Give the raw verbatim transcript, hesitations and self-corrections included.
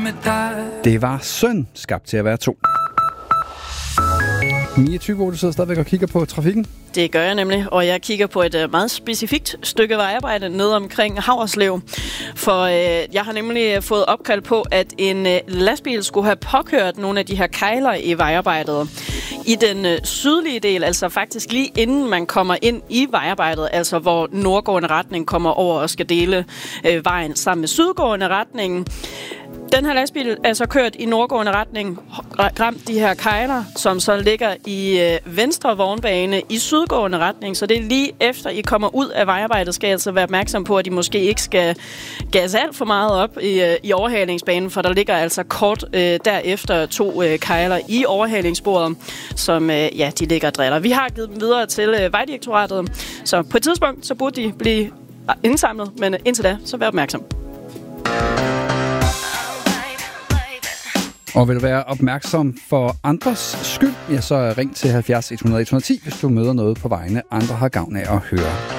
med dig. Det var Søn, skabt til at være to. Mia Thybo, du sidder stadigvæk og kigger på trafikken. Det gør jeg nemlig, og jeg kigger på et uh, meget specifikt stykke vejarbejde ned omkring Haverslev. For uh, jeg har nemlig fået opkald på, at en uh, lastbil skulle have påkørt nogle af de her kejler i vejarbejdet. I den uh, sydlige del, altså faktisk lige inden man kommer ind i vejarbejdet, altså hvor nordgående retning kommer over og skal dele uh, vejen sammen med sydgående retning. Den her lastbil er så kørt i nordgående retning, ramt de her kejler, som så ligger i øh, venstre vognbane i sydgående retning. Så det er lige efter, I kommer ud af vejarbejdet, skal I altså være opmærksom på, at I måske ikke skal gasse alt for meget op i, øh, i overhalingsbanen, for der ligger altså kort øh, derefter to øh, kejler i overhalingsbordet, som øh, ja, de ligger og driller. Vi har givet dem videre til øh, Vejdirektoratet, så på et tidspunkt så burde de blive indsamlet, men øh, indtil da, så vær opmærksom. Og vil du være opmærksom for andres skyld, ja, så ring til halvfjerds et hundrede et hundrede og ti, hvis du møder noget på vejene, andre har gavn af at høre.